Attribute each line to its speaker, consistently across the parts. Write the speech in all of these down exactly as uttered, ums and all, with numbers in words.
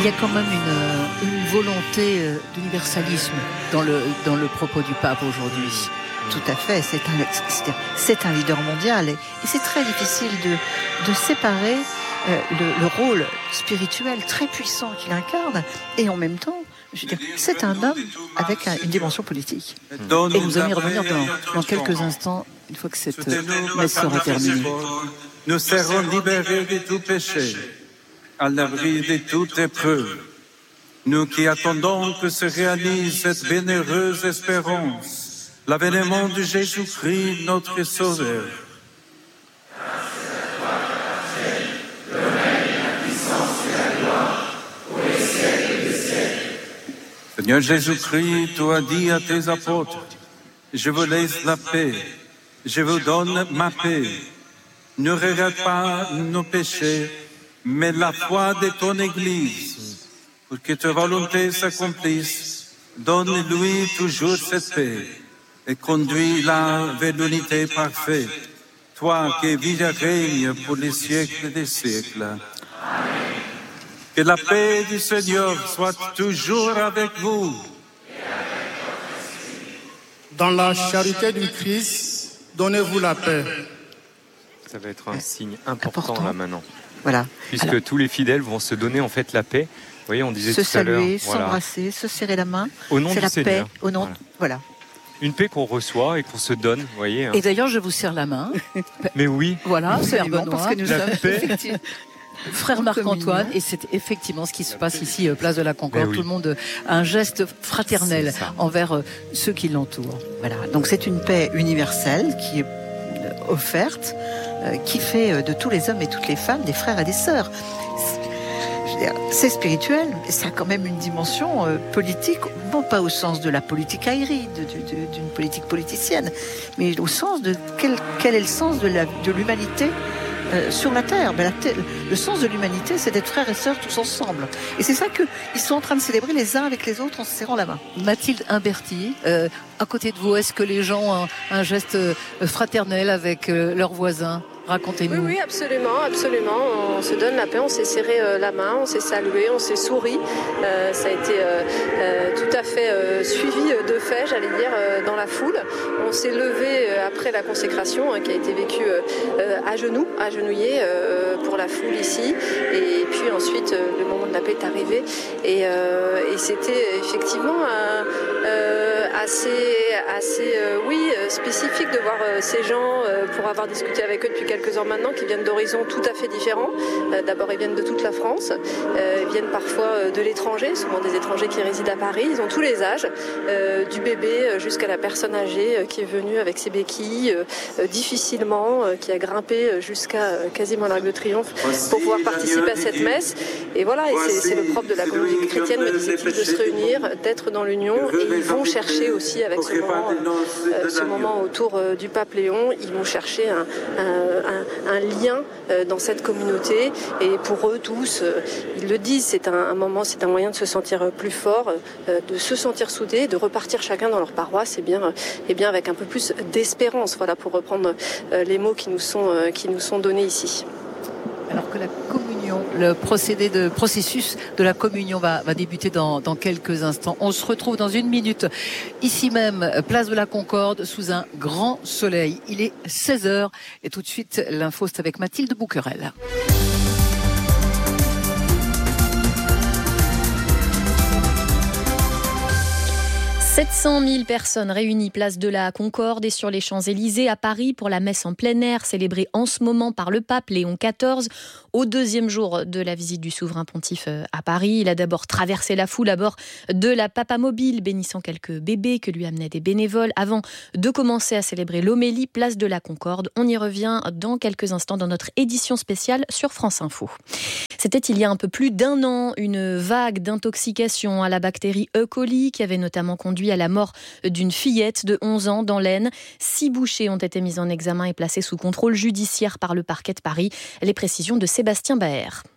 Speaker 1: y a quand même une, une volonté d'universalisme dans le, dans le propos du pape aujourd'hui.
Speaker 2: Tout à fait, c'est un, c'est, c'est un leader mondial et, et c'est très difficile de, de séparer euh, le, le rôle spirituel très puissant qu'il incarne et en même temps, je veux dire, c'est un homme avec un, une dimension politique. Et nous allons y revenir dans, dans quelques instants, une fois que cette messe sera terminée.
Speaker 3: Nous serons libérés de tout péché, à l'abri de toute épreuve. Nous qui attendons que se réalise cette bienheureuse espérance, l'avènement de Jésus-Christ, notre Sauveur. Seigneur Jésus-Christ, tu as dit à tes apôtres, je vous laisse la paix, je vous donne ma paix. Ne regarde pas nos péchés, mais la foi de ton Église, pour que ta volonté s'accomplisse. Donne-lui toujours cette paix et conduis-la vers l'unité parfaite, toi qui vis et règnes pour les siècles des siècles. Amen. Que la paix du Seigneur soit toujours avec vous.
Speaker 4: Dans la charité du Christ, donnez-vous la paix.
Speaker 5: Ça va être un signe important, important. là maintenant.
Speaker 2: Voilà.
Speaker 5: Puisque
Speaker 2: Alors,
Speaker 5: tous les fidèles vont se donner en fait la paix. Vous voyez, on disait
Speaker 2: se
Speaker 5: tout à l'heure.
Speaker 2: saluer,
Speaker 5: voilà.
Speaker 2: s'embrasser, se serrer la main.
Speaker 5: Au nom
Speaker 2: c'est
Speaker 5: du
Speaker 2: la
Speaker 5: Seigneur.
Speaker 2: paix. Au nom, voilà. voilà.
Speaker 5: Une paix qu'on reçoit et qu'on se donne, vous voyez. Hein.
Speaker 1: Et d'ailleurs, je vous serre la main.
Speaker 5: Mais oui.
Speaker 1: Voilà, c'est bon
Speaker 2: parce que nous
Speaker 5: la
Speaker 2: sommes
Speaker 5: paix.
Speaker 2: effectivement.
Speaker 1: Frère Marc-Antoine, et c'est effectivement ce qui se passe ici, place de la Concorde.
Speaker 5: Oui.
Speaker 1: Tout le monde a un geste fraternel envers ceux qui l'entourent.
Speaker 2: Voilà, donc c'est une paix universelle qui est offerte, euh, qui fait de tous les hommes et toutes les femmes des frères et des sœurs. Je veux dire, c'est spirituel, mais ça a quand même une dimension euh, politique, non pas au sens de la politique aérie, de, de, de, d'une politique politicienne, mais au sens de quel, quel est le sens de, la, de l'humanité Euh, sur la terre. Ben, la terre. Le sens de l'humanité, c'est d'être frères et sœurs tous ensemble. Et c'est ça qu'ils sont en train de célébrer les uns avec les autres en se serrant la main.
Speaker 1: Mathilde Imberti, euh, à côté de vous, est-ce que les gens ont un, un geste euh, fraternel avec euh, leurs voisins ? Racontez-nous.
Speaker 6: Oui, oui, absolument, absolument. On se donne la paix, on s'est serré euh, la main, on s'est salué, on s'est souri. Euh, ça a été euh, euh, tout à fait euh, suivi de fait, j'allais dire, euh, dans la foule. On s'est levé euh, après la consécration, hein, qui a été vécue euh, à genoux, agenouillé euh, pour la foule ici. Et puis ensuite, euh, le moment de la paix est arrivé. Et, euh, et c'était effectivement un, euh, assez, assez euh, oui, spécifique de voir euh, ces gens, euh, pour avoir discuté avec eux depuis quelques quelques heures maintenant, qui viennent d'horizons tout à fait différents. Euh, d'abord, ils viennent de toute la France, euh, ils viennent parfois euh, de l'étranger, souvent des étrangers qui résident à Paris. Ils ont tous les âges, euh, du bébé jusqu'à la personne âgée euh, qui est venue avec ses béquilles, euh, difficilement, euh, qui a grimpé jusqu'à euh, quasiment l'Arc de Triomphe pour pouvoir participer à cette messe. Et voilà, et c'est, c'est le propre de la communauté chrétienne, me disait-il, de se réunir, d'être dans l'union. Et ils vont chercher aussi, avec ce moment, euh, ce moment autour euh, du pape Léon, ils vont chercher un, un Un, un lien euh, dans cette communauté, et pour eux tous, euh, ils le disent, c'est un, un moment, c'est un moyen de se sentir plus fort, euh, de se sentir soudés, de repartir chacun dans leur paroisse, et bien, euh, et bien avec un peu plus d'espérance, voilà, pour reprendre euh, les mots qui nous sont, euh, qui nous sont donnés ici.
Speaker 1: Alors que la communion, le procédé de processus de la communion va, va débuter dans, dans quelques instants. On se retrouve dans une minute, ici même, place de la Concorde, sous un grand soleil. Il est seize heures et tout de suite, l'info, c'est avec Mathilde Bouquerel.
Speaker 7: sept cent mille personnes réunies place de la Concorde et sur les Champs-Élysées à Paris pour la messe en plein air célébrée en ce moment par le pape Léon quatorze. Au deuxième jour de la visite du souverain pontife à Paris, il a d'abord traversé la foule à bord de la Papamobile, bénissant quelques bébés que lui amenaient des bénévoles avant de commencer à célébrer l'homélie place de la Concorde. On y revient dans quelques instants dans notre édition spéciale sur France Info. C'était il y a un peu plus d'un an, une vague d'intoxication à la bactérie E. coli qui avait notamment conduit à la mort d'une fillette de onze ans dans l'Aisne. Six bouchers ont été mis en examen et placés sous contrôle judiciaire par le parquet de Paris. Les précisions de Sébastien Baer.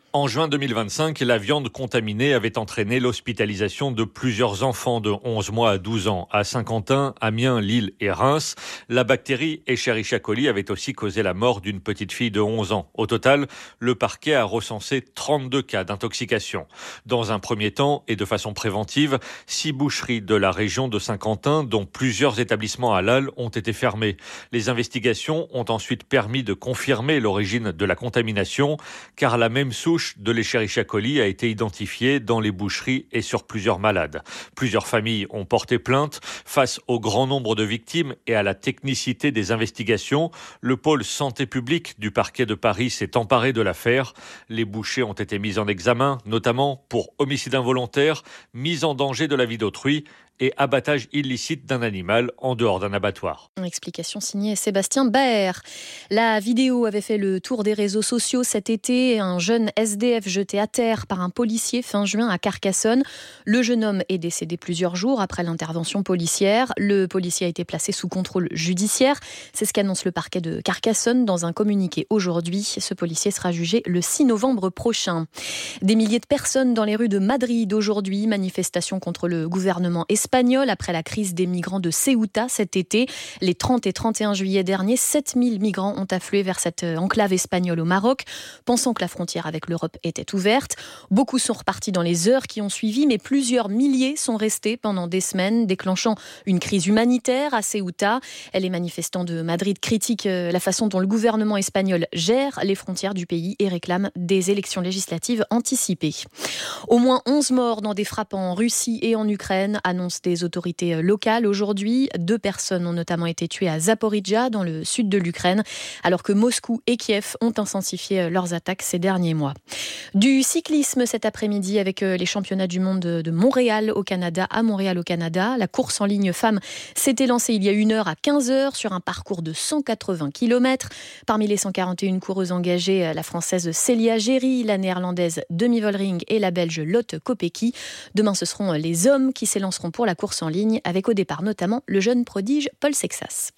Speaker 8: En juin deux mille vingt-cinq, la viande contaminée avait entraîné l'hospitalisation de plusieurs enfants de onze mois à douze ans à Saint-Quentin, Amiens, Lille et Reims. La bactérie Escherichia coli avait aussi causé la mort d'une petite fille de onze ans. Au total, le parquet a recensé trente-deux cas d'intoxication. Dans un premier temps et de façon préventive, six boucheries de la région de Saint-Quentin, dont plusieurs établissements halal, ont été fermés. Les investigations ont ensuite permis de confirmer l'origine de la contamination, car la même souche de l'Escherichia coli a été identifiée dans les boucheries et sur plusieurs malades. Plusieurs familles ont porté plainte. Face au grand nombre de victimes et à la technicité des investigations, le pôle santé publique du parquet de Paris s'est emparé de l'affaire. Les bouchers ont été mis en examen, notamment pour homicide involontaire, mise en danger de la vie d'autrui et abattage illicite d'un animal en dehors d'un abattoir.
Speaker 7: Explication signée Sébastien Baer. La vidéo avait fait le tour des réseaux sociaux cet été. Un jeune S D F jeté à terre par un policier fin juin à Carcassonne. Le jeune homme est décédé plusieurs jours après l'intervention policière. Le policier a été placé sous contrôle judiciaire. C'est ce qu'annonce le parquet de Carcassonne dans un communiqué aujourd'hui. Ce policier sera jugé le six novembre prochain. Des milliers de personnes dans les rues de Madrid aujourd'hui. Manifestation contre le gouvernement espagnol après la crise des migrants de Ceuta cet été. Les trente et trente et un juillet dernier, sept mille migrants ont afflué vers cette enclave espagnole au Maroc, pensant que la frontière avec l'Europe était ouverte. Beaucoup sont repartis dans les heures qui ont suivi, mais plusieurs milliers sont restés pendant des semaines, déclenchant une crise humanitaire à Ceuta. Les manifestants de Madrid critiquent la façon dont le gouvernement espagnol gère les frontières du pays et réclament des élections législatives anticipées. Au moins onze morts dans des frappes en Russie et en Ukraine, annonce des autorités locales aujourd'hui. Deux personnes ont notamment été tuées à Zaporijia, dans le sud de l'Ukraine, alors que Moscou et Kiev ont intensifié leurs attaques ces derniers mois. Du cyclisme cet après-midi avec les championnats du monde de Montréal au Canada, à Montréal au Canada. La course en ligne femmes s'était lancée il y a une heure à quinze heures sur un parcours de cent quatre-vingts kilomètres. Parmi les cent quarante et une coureuses engagées, la française Célia Géry, la néerlandaise Demi Vollering et la belge Lotte Kopecky. Demain, ce seront les hommes qui s'élanceront pour la course en ligne, avec au départ notamment le jeune prodige Paul Sexas.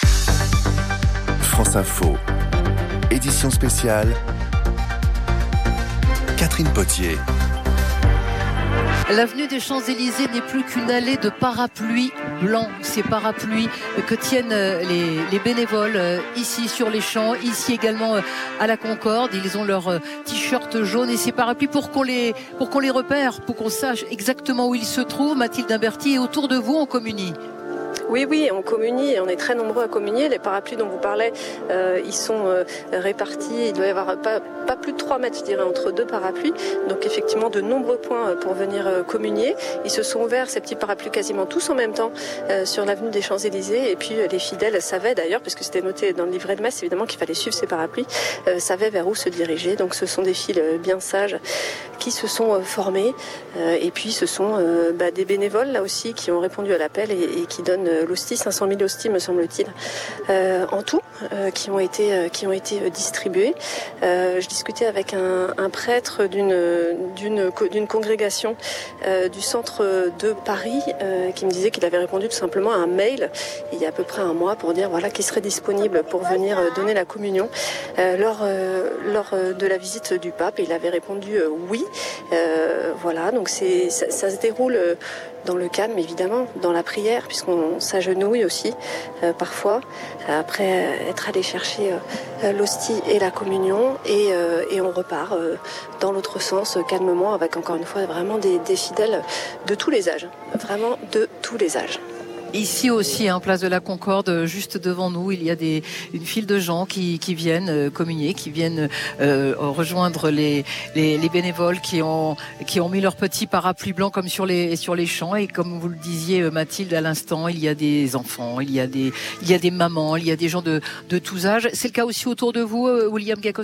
Speaker 9: France Info, édition spéciale, Catherine Potier.
Speaker 1: L'avenue des Champs-Élysées n'est plus qu'une allée de parapluies blancs. Ces parapluies que tiennent les, les bénévoles ici sur les champs, ici également à la Concorde. Ils ont leur t-shirt jaune et ces parapluies pour qu'on les, pour qu'on les repère, pour qu'on sache exactement où ils se trouvent. Mathilde Imberti, et autour de vous, on communie.
Speaker 6: Oui, oui, on communie et on est très nombreux à communier. Les parapluies dont vous parlez, euh, ils sont euh, répartis. Il doit y avoir pas, pas plus de trois mètres, je dirais, entre deux parapluies. Donc effectivement, de nombreux points pour venir euh, communier. Ils se sont ouverts, ces petits parapluies, quasiment tous en même temps euh, sur l'avenue des Champs-Élysées. Et puis euh, les fidèles savaient d'ailleurs, puisque c'était noté dans le livret de messe, évidemment qu'il fallait suivre ces parapluies, euh, savaient vers où se diriger. Donc ce sont des files euh, bien sages qui se sont euh, formées. Euh, et puis ce sont euh, bah, des bénévoles, là aussi, qui ont répondu à l'appel et, et qui donnent l'hostie, cinq cent mille hosties me semble-t-il, euh, en tout, euh, qui ont été, euh, qui ont été distribuées. Euh, je discutais avec un, un prêtre d'une, d'une, d'une congrégation euh, du centre de Paris euh, qui me disait qu'il avait répondu tout simplement à un mail il y a à peu près un mois pour dire voilà, qu'il serait disponible pour venir donner la communion euh, lors, euh, lors de la visite du pape. Et il avait répondu euh, oui. Euh, voilà, donc c'est, ça, ça se déroule dans le calme, évidemment, dans la prière, puisqu'on s'agenouille aussi, euh, parfois, après être allé chercher euh, l'hostie et la communion, et, euh, et on repart euh, dans l'autre sens, calmement, avec encore une fois vraiment des, des fidèles de tous les âges, vraiment de tous les âges.
Speaker 1: Ici aussi, hein, place de la Concorde, juste devant nous, il y a des, une file de gens qui, qui viennent euh, communier, qui viennent euh, rejoindre les, les, les bénévoles qui ont, qui ont mis leur petit parapluie blanc comme sur les, sur les champs. Et comme vous le disiez, Mathilde, à l'instant, il y a des enfants, il y a des, il y a des mamans, il y a des gens de, de tous âges. C'est le cas aussi autour de vous, William Gacosta ?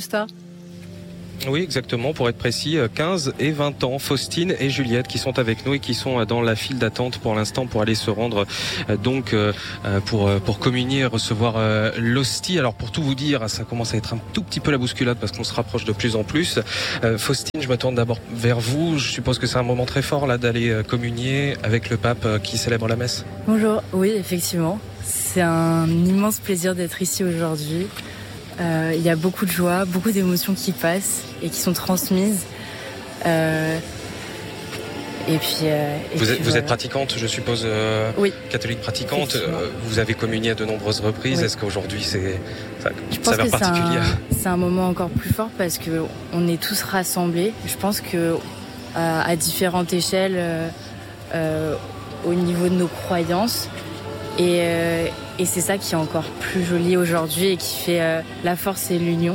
Speaker 5: Oui, exactement. Pour être précis, quinze et vingt ans, Faustine et Juliette qui sont avec nous et qui sont dans la file d'attente pour l'instant pour aller se rendre donc pour pour communier, recevoir l'hostie. Alors pour tout vous dire, ça commence à être un tout petit peu la bousculade parce qu'on se rapproche de plus en plus. Faustine, je me tourne d'abord vers vous. Je suppose que c'est un moment très fort là d'aller communier avec le pape qui célèbre la messe.
Speaker 10: Bonjour. Oui, effectivement. C'est un immense plaisir d'être ici aujourd'hui. Euh, il y a beaucoup de joie, beaucoup d'émotions qui passent et qui sont transmises. Euh, et puis, euh, et
Speaker 5: vous,
Speaker 10: puis
Speaker 5: êtes, vous
Speaker 10: voilà.
Speaker 5: êtes pratiquante, je suppose, euh,
Speaker 10: oui.
Speaker 5: catholique pratiquante. Euh, vous avez communié à de nombreuses reprises.
Speaker 10: Oui.
Speaker 5: Est-ce qu'aujourd'hui c'est ça,
Speaker 10: Je
Speaker 5: une
Speaker 10: pense
Speaker 5: saveur
Speaker 10: que c'est
Speaker 5: particulière?
Speaker 10: un, c'est un moment encore plus fort parce que on est tous rassemblés. Je pense que à, à différentes échelles, euh, euh, au niveau de nos croyances, et, euh, et c'est ça qui est encore plus joli aujourd'hui et qui fait euh, la force et l'union.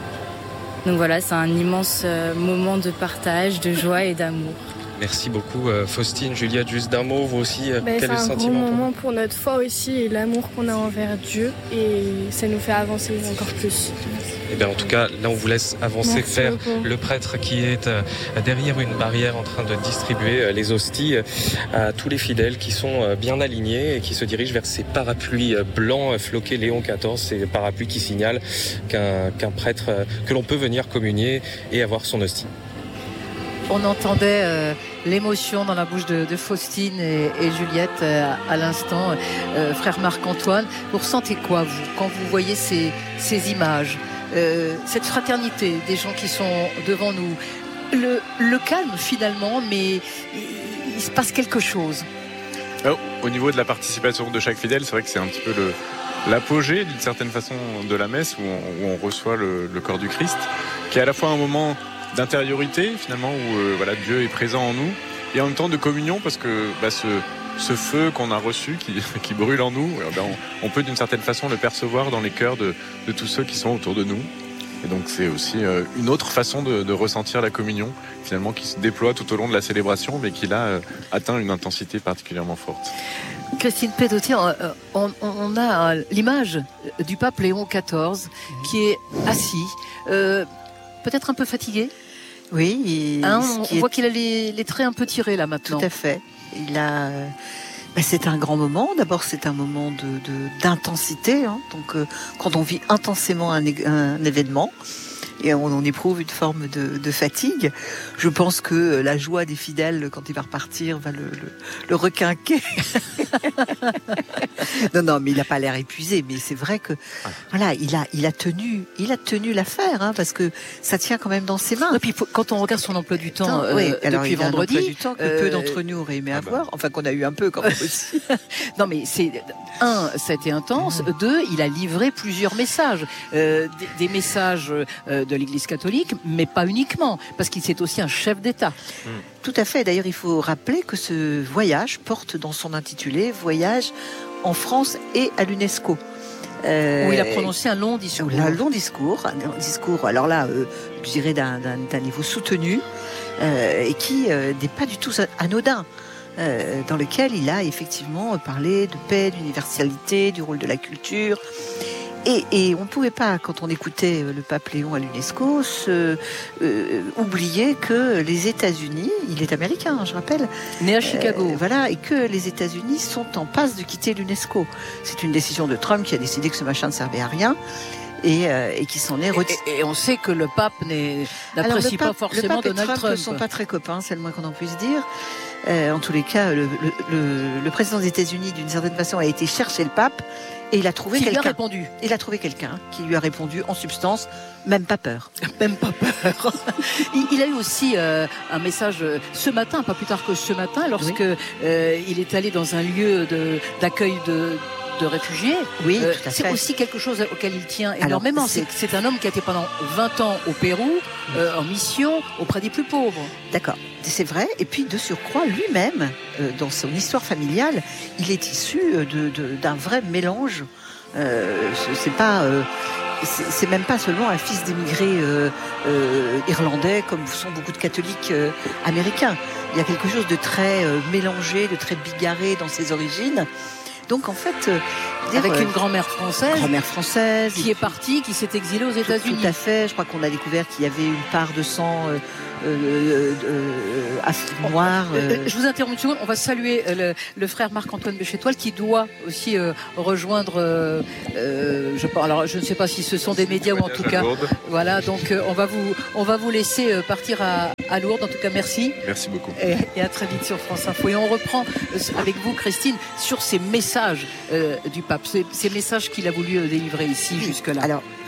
Speaker 10: Donc voilà, c'est un immense euh, moment de partage, de joie et d'amour.
Speaker 5: Merci beaucoup euh, Faustine, Juliette, juste d'un mot, vous aussi, euh,
Speaker 11: ben,
Speaker 5: quel est le
Speaker 11: sentiment?
Speaker 5: sentiment?
Speaker 11: C'est un gros moment pour notre foi aussi et l'amour qu'on a envers Dieu et ça nous fait avancer encore plus.
Speaker 5: Eh bien, en tout cas, là on vous laisse avancer,
Speaker 11: Merci
Speaker 5: faire
Speaker 11: beaucoup.
Speaker 5: le prêtre qui est euh, derrière une barrière en train de distribuer euh, les hosties euh, à tous les fidèles qui sont euh, bien alignés et qui se dirigent vers ces parapluies euh, blancs euh, floqués Léon quatorze, ces parapluies qui signalent qu'un, qu'un prêtre, euh, que l'on peut venir communier et avoir son hostie.
Speaker 1: On entendait euh, l'émotion dans la bouche de, de Faustine et, et Juliette euh, à l'instant. Euh, frère Marc-Antoine, vous ressentez quoi, vous, quand vous voyez ces, ces images, euh, cette fraternité des gens qui sont devant nous, le, le calme finalement, mais il, il se passe quelque chose.
Speaker 12: Alors, au niveau de la participation de chaque fidèle, c'est vrai que c'est un petit peu le, l'apogée d'une certaine façon de la messe où on, où on reçoit le, le corps du Christ, qui est à la fois un moment d'intériorité finalement où euh, voilà, Dieu est présent en nous et en même temps de communion parce que bah, ce, ce feu qu'on a reçu qui, qui brûle en nous, bah, on, on peut d'une certaine façon le percevoir dans les cœurs de, de tous ceux qui sont autour de nous. Et donc c'est aussi euh, une autre façon de, de ressentir la communion finalement qui se déploie tout au long de la célébration mais qui là euh, atteint une intensité particulièrement forte.
Speaker 1: Christine Pedotier, on, on a l'image du pape Léon quatorze qui est assis, euh, peut-être un peu fatigué.
Speaker 2: Oui, il,
Speaker 1: hein, on, on
Speaker 2: est...
Speaker 1: voit qu'il a les, les traits un peu tirés là maintenant.
Speaker 2: Tout à fait. Il a, ben, c'est un grand moment. D'abord, c'est un moment de, de d'intensité. Hein. Donc, euh, quand on vit intensément un, un événement et on, on éprouve une forme de, de fatigue, je pense que la joie des fidèles quand il va repartir va le, le, le requinquer. non, non, mais il n'a pas l'air épuisé. Mais c'est vrai que voilà, il a, il a tenu, il a tenu l'affaire, hein, parce que ça tient quand même dans ses mains.
Speaker 1: Et puis quand on regarde son emploi du temps euh,
Speaker 2: oui, alors
Speaker 1: depuis
Speaker 2: il a
Speaker 1: vendredi,
Speaker 2: un emploi du temps que euh, peu d'entre nous auraient aimé ah avoir, bah. enfin qu'on a eu un peu quand même aussi.
Speaker 1: non, mais c'est un, ça a été intense. Mmh. Deux, il a livré plusieurs messages, euh, des, des messages euh, de l'Église catholique, mais pas uniquement, parce qu'il c'est aussi un chef d'État.
Speaker 2: Mmh. Tout à fait. D'ailleurs, il faut rappeler que ce voyage porte dans son intitulé « Voyage en France et à l'UNESCO ».
Speaker 1: Euh, où il a prononcé un long discours.
Speaker 2: Un long discours, un discours, alors là, euh, je dirais d'un, d'un, d'un niveau soutenu, euh, et qui euh, n'est pas du tout anodin. Euh, dans lequel il a effectivement parlé de paix, d'universalité, du rôle de la culture. Et, et on ne pouvait pas, quand on écoutait le pape Léon à l'UNESCO, se, euh, oublier que les États-Unis, il est américain, je rappelle,
Speaker 1: né à Chicago,
Speaker 2: euh, voilà, et que les États-Unis sont en passe de quitter l'UNESCO. C'est une décision de Trump qui a décidé que ce machin ne servait à rien. Et, euh, et qui s'en est retiré.
Speaker 1: Et, et on sait que le pape n'est, n'apprécie
Speaker 2: le pape,
Speaker 1: pas forcément
Speaker 2: le pape
Speaker 1: Donald
Speaker 2: et Trump.
Speaker 1: Trump.
Speaker 2: Ne sont pas très copains, c'est le moins qu'on en puisse dire. Euh, en tous les cas, le, le, le, le président des États-Unis, d'une certaine façon, a été chercher le pape et il a trouvé
Speaker 1: qui
Speaker 2: quelqu'un.
Speaker 1: Lui a répondu.
Speaker 2: Il a trouvé quelqu'un qui lui a répondu en substance, même pas peur.
Speaker 1: Même pas peur. il, il a eu aussi euh, un message euh, ce matin, pas plus tard que ce matin, lorsque oui. euh, il est allé dans un lieu de, d'accueil de de réfugiés.
Speaker 2: Oui,
Speaker 1: euh,
Speaker 2: tout à
Speaker 1: c'est
Speaker 2: fait.
Speaker 1: aussi quelque chose auquel il tient énormément. Alors, c'est... C'est, c'est un homme qui a été pendant vingt ans au Pérou, euh, en mission, auprès des plus pauvres.
Speaker 2: D'accord, c'est vrai. Et puis, de surcroît, lui-même, euh, dans son histoire familiale, il est issu de, de, d'un vrai mélange. Euh, c'est pas... Euh, C'est, c'est même pas seulement un fils d'émigrés euh, euh, irlandais comme sont beaucoup de catholiques euh, américains. Il y a quelque chose de très euh, mélangé, de très bigarré dans ses origines. Donc en fait, euh,
Speaker 1: avec euh, une grand-mère française,
Speaker 2: grand-mère française
Speaker 1: qui est partie, qui s'est exilée aux États-Unis.
Speaker 2: Tout à fait. Je crois qu'on a découvert qu'il y avait une part de sang euh, euh, euh, Afrique noire.
Speaker 1: Euh... Je vous interromps une seconde. On va saluer le, le frère Marc-Antoine Béchétoile qui doit aussi euh, rejoindre. Euh, euh, je, alors je ne sais pas si ce sont des médias ou en tout cas. Voilà. Donc euh, on va vous on va vous laisser euh, partir à, à Lourdes. En tout cas, merci.
Speaker 12: Merci beaucoup.
Speaker 1: Et, et à très vite sur France Info. Et on reprend euh, avec vous, Christine, sur ces messages euh, du pape, ces, ces messages qu'il a voulu euh, délivrer ici
Speaker 2: oui.
Speaker 1: jusque-là.
Speaker 2: Alors,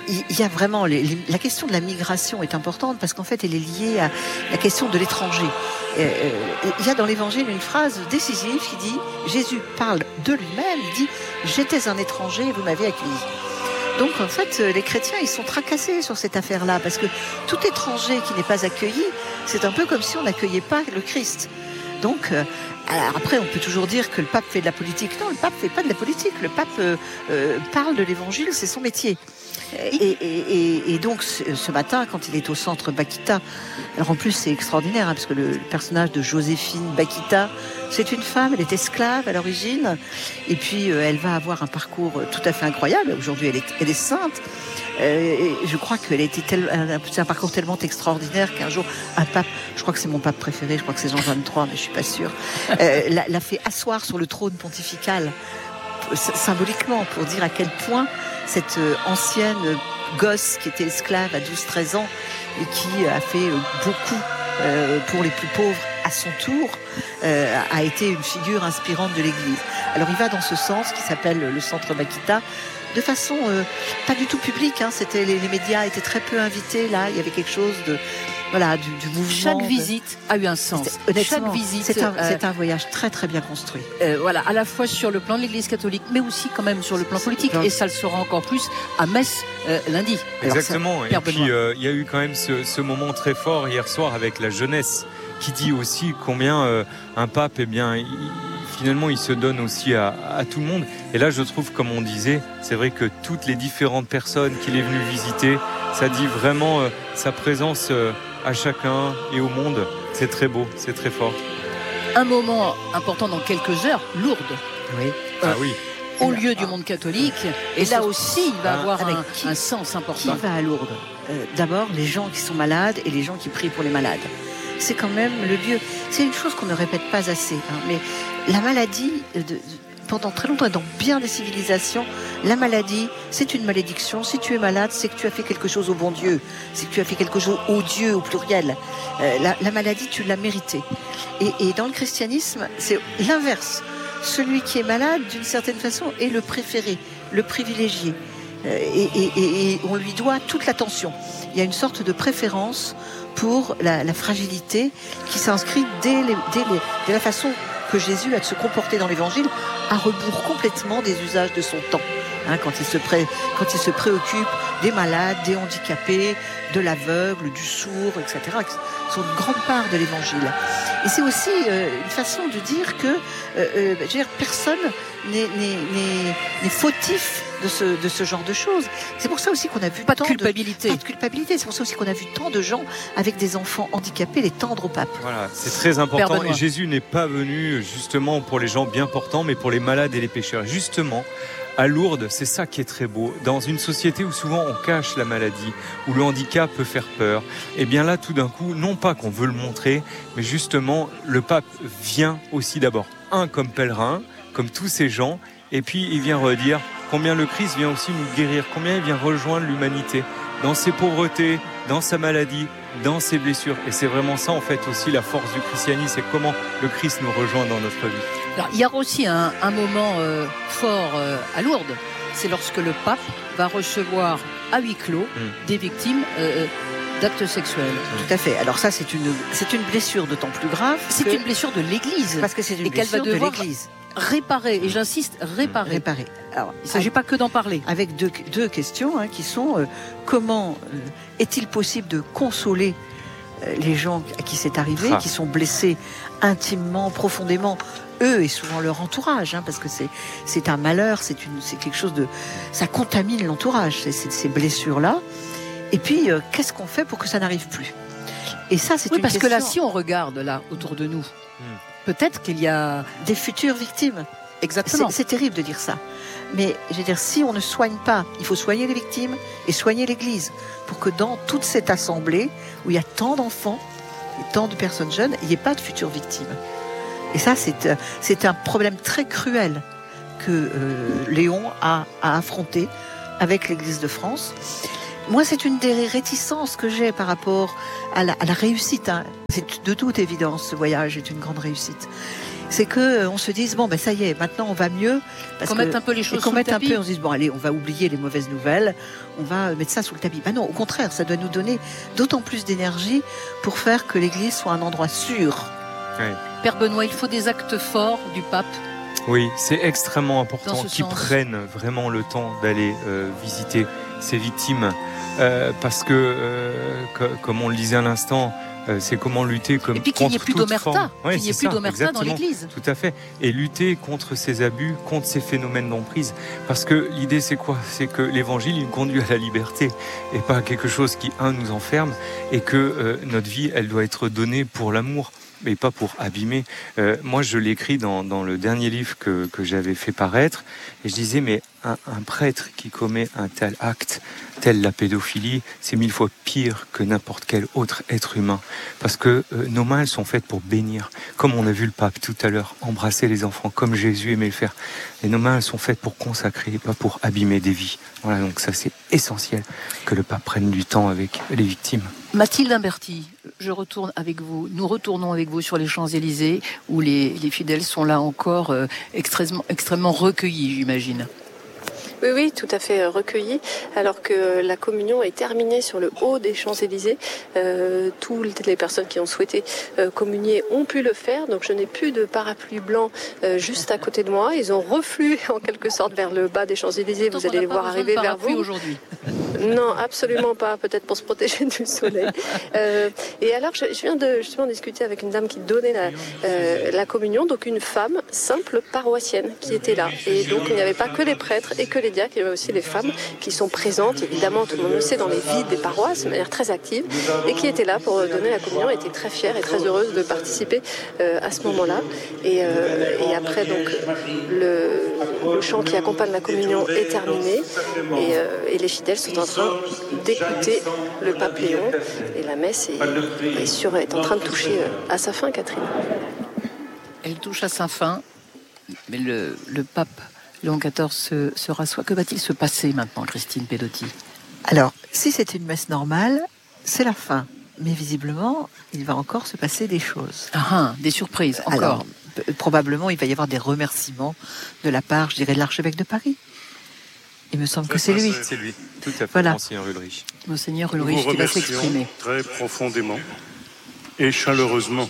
Speaker 2: il y a vraiment les, les, la question de la migration est importante parce qu'en fait elle est liée à la question de l'étranger. Euh, il y a dans l'Évangile une phrase décisive qui dit, Jésus parle de lui-même, il dit « J'étais un étranger et vous m'avez accueilli ». Donc en fait les chrétiens ils sont tracassés sur cette affaire-là parce que tout étranger qui n'est pas accueilli, c'est un peu comme si on n'accueillait pas le Christ. Donc euh, alors après on peut toujours dire que le pape fait de la politique. Non, le pape fait pas de la politique. Le pape euh, euh, parle de l'Évangile, c'est son métier. Et, et, et, et donc ce matin, quand il est au centre Bakita, alors en plus c'est extraordinaire hein, parce que le, le personnage de Joséphine Bakita, c'est une femme, elle est esclave à l'origine, et puis euh, elle va avoir un parcours tout à fait incroyable. Aujourd'hui, elle est, elle est sainte. Euh, et je crois qu'elle a été tel, c'est un parcours tellement extraordinaire qu'un jour un pape, je crois que c'est mon pape préféré, je crois que c'est Jean vingt-trois, mais je suis pas sûre, euh, l'a, l'a fait asseoir sur le trône pontifical symboliquement pour dire à quel point cette ancienne gosse qui était esclave à douze treize ans et qui a fait beaucoup euh, pour les plus pauvres à son tour, euh, a été une figure inspirante de l'Église. Alors il va dans ce sens qui s'appelle le Centre Bakita, de façon euh, pas du tout publique, hein, c'était, les, les médias étaient très peu invités, là il y avait quelque chose de... Voilà, du, du mouvement.
Speaker 1: Chaque visite a eu un sens. Chaque visite,
Speaker 2: c'est un, euh, c'est un voyage très très bien construit.
Speaker 1: Euh, voilà, à la fois sur le plan de l'Église catholique, mais aussi quand même sur le plan politique. Et ça le sera encore plus à Metz euh, lundi.
Speaker 13: Exactement. Alors, ça, et puis il euh, y a eu quand même ce, ce moment très fort hier soir avec la jeunesse, qui dit aussi combien euh, un pape, eh bien, il, finalement, il se donne aussi à, à tout le monde. Et là, je trouve, comme on disait, c'est vrai que toutes les différentes personnes qu'il est venu visiter, ça dit vraiment euh, sa présence. Euh, à chacun et au monde, c'est très beau, c'est très fort.
Speaker 1: Un moment important dans quelques heures, Lourdes.
Speaker 2: Oui.
Speaker 1: Euh,
Speaker 13: ah oui.
Speaker 1: Au lieu du monde catholique. Et, et là aussi, il va ah, avoir un,
Speaker 2: qui,
Speaker 1: un sens important.
Speaker 2: Qui va à Lourdes euh, D'abord, les gens qui sont malades et les gens qui prient pour les malades. C'est quand même le lieu. C'est une chose qu'on ne répète pas assez, hein, mais la maladie, de, de, pendant très longtemps, dans bien des civilisations, la maladie, c'est une malédiction. Si tu es malade, c'est que tu as fait quelque chose au bon Dieu. C'est que tu as fait quelque chose au Dieu, au pluriel. Euh, la, la maladie, tu l'as méritée. Et, et dans le christianisme, c'est l'inverse. Celui qui est malade, d'une certaine façon, est le préféré, le privilégié. Euh, et, et, et, et on lui doit toute l'attention. Il y a une sorte de préférence pour la, la fragilité qui s'inscrit dès, les, dès, les, dès la façon que Jésus a de se comporter dans l'Évangile, à rebours complètement des usages de son temps. Hein, quand, il se pré, quand il se préoccupe des malades, des handicapés, de l'aveugle, du sourd, et cetera, qui sont une grande part de l'Évangile. Et c'est aussi euh, une façon de dire que euh, euh, je veux dire, personne n'est, n'est, n'est, n'est fautif de ce, de ce genre de choses. C'est pour ça aussi qu'on a vu
Speaker 1: pas
Speaker 2: tant
Speaker 1: de culpabilité.
Speaker 2: De, pas de culpabilité. C'est pour ça aussi qu'on a vu tant de gens avec des enfants handicapés les tendre au pape.
Speaker 13: Voilà, c'est très important. Et Jésus n'est pas venu justement pour les gens bien portants, mais pour les malades et les pécheurs. Justement, à Lourdes, c'est ça qui est très beau. Dans une société où souvent on cache la maladie, où le handicap peut faire peur, et bien là, tout d'un coup, non pas qu'on veut le montrer, mais justement, le pape vient aussi d'abord, un comme pèlerin, comme tous ces gens, et puis il vient redire combien le Christ vient aussi nous guérir, combien il vient rejoindre l'humanité dans ses pauvretés, dans sa maladie, dans ses blessures. Et c'est vraiment ça, en fait, aussi la force du christianisme, c'est comment le Christ nous rejoint dans notre vie.
Speaker 1: Alors, il y a aussi un, un moment euh, fort euh, à Lourdes, c'est lorsque le pape va recevoir à huis clos mmh. des victimes euh, d'actes sexuels.
Speaker 2: Tout à fait. Alors ça, c'est une, c'est une blessure d'autant plus grave.
Speaker 1: C'est que... une blessure de l'Église.
Speaker 2: Parce que c'est une
Speaker 1: et
Speaker 2: blessure
Speaker 1: qu'elle va devoir
Speaker 2: de l'Église.
Speaker 1: Réparer, et j'insiste, réparer.
Speaker 2: Réparer. Alors,
Speaker 1: il ne s'agit pas que d'en parler.
Speaker 2: Avec deux, deux questions hein, qui sont euh, comment euh, est-il possible de consoler euh, les gens à qui c'est arrivé, ah. qui sont blessés intimement, profondément, eux et souvent leur entourage, hein, parce que c'est c'est un malheur, c'est une c'est quelque chose de ça contamine l'entourage, c'est, c'est, ces blessures-là. Et puis euh, qu'est-ce qu'on fait pour que ça n'arrive plus ? Et ça, c'est
Speaker 1: oui,
Speaker 2: une
Speaker 1: parce
Speaker 2: question...
Speaker 1: que là, si on regarde là autour de nous. Hmm. Peut-être qu'il y a
Speaker 2: des futures victimes.
Speaker 1: Exactement.
Speaker 2: C'est, c'est terrible de dire ça. Mais je veux dire, si on ne soigne pas, il faut soigner les victimes et soigner l'Église pour que dans toute cette assemblée où il y a tant d'enfants et tant de personnes jeunes, il n'y ait pas de futures victimes. Et ça, c'est, c'est un problème très cruel que euh, Léon a, a affronté avec l'Église de France. moi, c'est une des réticences que j'ai par rapport à la, à la réussite. Hein. C'est de toute évidence, ce voyage est une grande réussite. C'est que euh, on se dise bon ben ça y est, maintenant on va mieux.
Speaker 1: Qu'on mette un peu les choses
Speaker 2: qu'on
Speaker 1: sous le
Speaker 2: mette un
Speaker 1: tapis.
Speaker 2: peu, on se dise bon allez, on va oublier les mauvaises nouvelles, on va mettre ça sous le tapis. Ben non, au contraire, ça doit nous donner d'autant plus d'énergie pour faire que l'Église soit un endroit sûr.
Speaker 13: Ouais.
Speaker 1: Père Benoît, il faut des actes forts du pape.
Speaker 13: Oui, c'est extrêmement important qu'ils
Speaker 1: sens.
Speaker 13: prennent vraiment le temps d'aller euh, visiter ces victimes, euh, parce que, euh, co- comme on le disait à l'instant, euh, c'est comment lutter comme,
Speaker 1: Et puis qu'il n'y ait
Speaker 13: contre
Speaker 1: plus
Speaker 13: toute
Speaker 1: d'omerta,
Speaker 13: forme. Ouais,
Speaker 1: qu'il n'y ait
Speaker 13: c'est
Speaker 1: plus
Speaker 13: ça,
Speaker 1: d'omerta dans
Speaker 13: exactement.
Speaker 1: l'Église.
Speaker 13: Tout à fait. Et lutter contre ces abus, contre ces phénomènes d'emprise. Parce que l'idée, c'est quoi ? C'est que l'Évangile, il conduit à la liberté et pas à quelque chose qui, un, nous enferme, et que euh, notre vie, elle doit être donnée pour l'amour, mais pas pour abîmer. Euh, moi, je l'écris dans, dans le dernier livre que, que j'avais fait paraître, et je disais, mais un, un prêtre qui commet un tel acte, tel la pédophilie, c'est mille fois pire que n'importe quel autre être humain. Parce que euh, nos mains, elles sont faites pour bénir. Comme on a vu le pape tout à l'heure, embrasser les enfants, comme Jésus aimait le faire. Et nos mains, elles sont faites pour consacrer, pas pour abîmer des vies. Voilà, donc ça, c'est essentiel que le pape prenne du temps avec les victimes.
Speaker 1: Mathilde Imberti, je retourne avec vous. Nous retournons avec vous sur les Champs-Élysées, où les, les fidèles sont là encore euh, extrêmement, extrêmement recueillis, j'imagine.
Speaker 6: Oui, oui, tout à fait recueilli. Alors que la communion est terminée sur le haut des Champs-Élysées, euh, toutes les personnes qui ont souhaité euh, communier ont pu le faire. Donc je n'ai plus de parapluie blanc euh, juste à côté de moi. Ils ont reflué en quelque sorte vers le bas des Champs-Élysées. Vous allez les voir arriver vers vous.
Speaker 1: Aujourd'hui.
Speaker 6: Non, absolument pas. Peut-être pour se protéger du soleil. Euh, et alors, je, je viens de justement discuter avec une dame qui donnait la, euh, la communion, donc une femme simple paroissienne qui était là. Et donc, il n'y avait pas que les prêtres et que les diacres, il y avait aussi les femmes qui sont présentes, évidemment, tout le monde le sait, dans les vies des paroisses, de manière très active, et qui étaient là pour donner la communion, étaient très fières et très heureuses de participer euh, à ce moment-là. Et, euh, et après, donc, le, le chant qui accompagne la communion est terminé, et, euh, et les fidèles sont en train d'écouter le pape Léon, et la messe est, est, sur, est en train de toucher à sa fin, Catherine.
Speaker 1: Elle touche à sa fin, mais le, le pape Léon quatorze se, se rassoit. Que va-t-il se passer maintenant, Christine Pedotti ?
Speaker 2: Alors, si c'est une messe normale, c'est la fin. Mais visiblement, il va encore se passer des choses.
Speaker 1: Ah, ah des surprises, encore.
Speaker 2: Alors, p- probablement, il va y avoir des remerciements de la part, je dirais, de l'archevêque de Paris. Il me semble que c'est lui.
Speaker 13: C'est lui, tout à fait,
Speaker 2: Voilà.
Speaker 13: Monseigneur Ulrich.
Speaker 1: Monseigneur
Speaker 14: Nous
Speaker 1: Ulrich
Speaker 14: vous
Speaker 1: qui va
Speaker 14: remercions
Speaker 1: s'exprimer.
Speaker 14: très profondément et chaleureusement.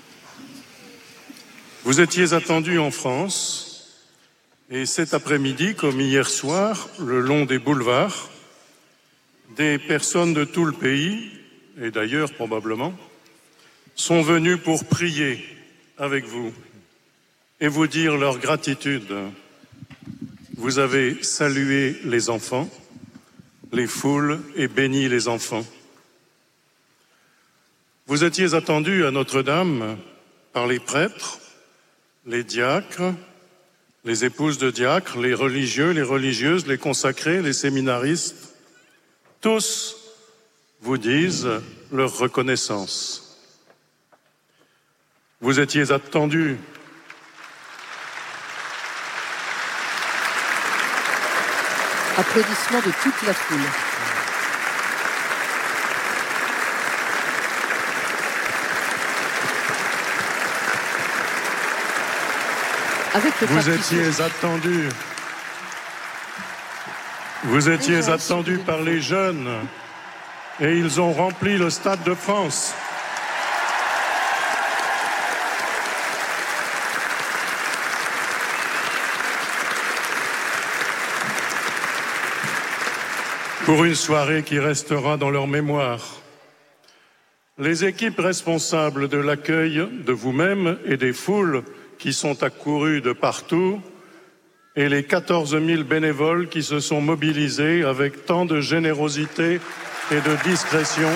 Speaker 14: Vous étiez attendu en France, et cet après-midi, comme hier soir, le long des boulevards, des personnes de tout le pays, et d'ailleurs probablement, sont venues pour prier avec vous et vous dire leur gratitude. Vous avez salué les enfants, les foules et béni les enfants. Vous étiez attendus à Notre-Dame par les prêtres, les diacres, les épouses de diacres, les religieux, les religieuses, les consacrés, les séminaristes. Tous vous disent leur reconnaissance. Vous étiez attendus
Speaker 1: Applaudissements de toute la foule. Avec le
Speaker 14: Vous étiez attendus. Vous étiez attendus par les jeunes et ils ont rempli le Stade de France. Pour une soirée qui restera dans leur mémoire. Les équipes responsables de l'accueil de vous-même et des foules qui sont accourues de partout et les quatorze mille bénévoles qui se sont mobilisés avec tant de générosité et de discrétion.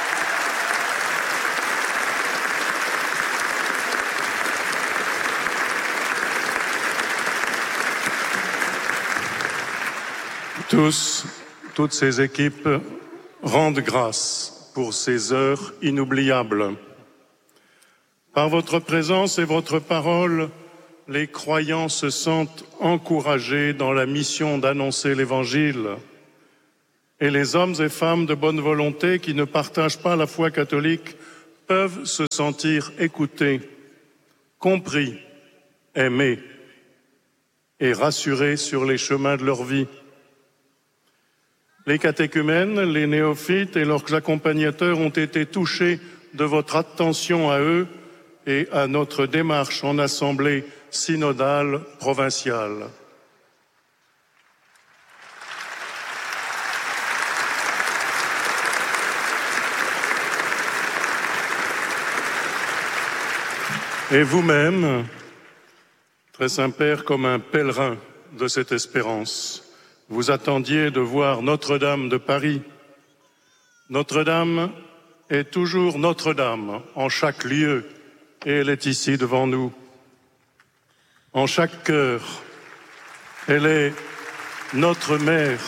Speaker 14: Tous, toutes ces équipes rendent grâce pour ces heures inoubliables. Par votre présence et votre parole, les croyants se sentent encouragés dans la mission d'annoncer l'Évangile. et les hommes et femmes de bonne volonté qui ne partagent pas la foi catholique peuvent se sentir écoutés, compris, aimés et rassurés sur les chemins de leur vie. Les catéchumènes, les néophytes et leurs accompagnateurs ont été touchés de votre attention à eux et à notre démarche en assemblée synodale provinciale. Et vous-même, très Saint-Père, comme un pèlerin de cette espérance, vous attendiez de voir Notre-Dame de Paris. Notre-Dame est toujours Notre-Dame en chaque lieu, et elle est ici devant nous. En chaque cœur, elle est notre mère.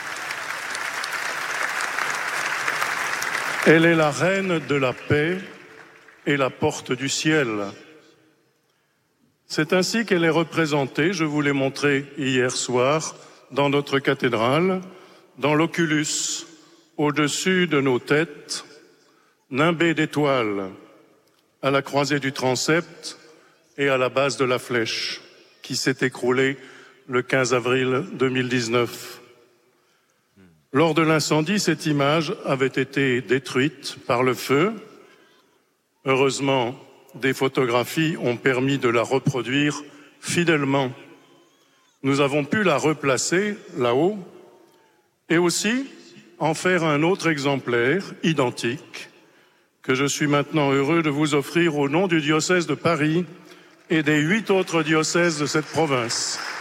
Speaker 14: Elle est la reine de la paix et la porte du ciel. C'est ainsi qu'elle est représentée, je vous l'ai montré hier soir, dans notre cathédrale, dans l'oculus, au-dessus de nos têtes, nimbé d'étoiles, à la croisée du transept et à la base de la flèche, qui s'est écroulée le quinze avril deux mille dix-neuf. Lors de l'incendie, cette image avait été détruite par le feu. Heureusement, des photographies ont permis de la reproduire fidèlement. Nous avons pu la replacer là-haut et aussi en faire un autre exemplaire identique que je suis maintenant heureux de vous offrir au nom du diocèse de Paris et des huit autres diocèses de cette province.